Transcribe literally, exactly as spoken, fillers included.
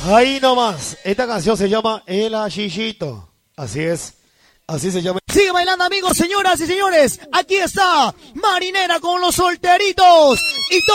Ahí nomás. Esta canción se llama El Achillito. Así es. Así se llama. Sigue bailando, amigos, señoras y señores. Aquí está Marinera con los solteritos. Y